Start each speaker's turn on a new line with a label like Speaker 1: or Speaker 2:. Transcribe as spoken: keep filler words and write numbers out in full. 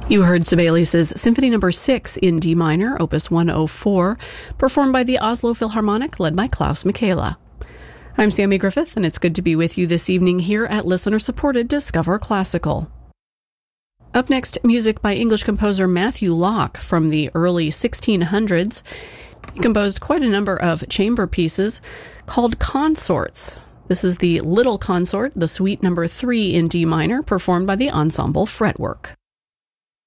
Speaker 1: You heard Sibelius's Symphony Number six in D minor, Opus one oh four, performed by the Oslo Philharmonic, led by Klaus Michaela. I'm Sammy Griffith, and it's good to be with you this evening here at listener-supported Discover Classical. Up next, music by English composer Matthew Locke from the early sixteen hundreds. He composed quite a number of chamber pieces called consorts. This is the Little Consort, the Suite Number three in D minor, performed by the Ensemble Fretwork.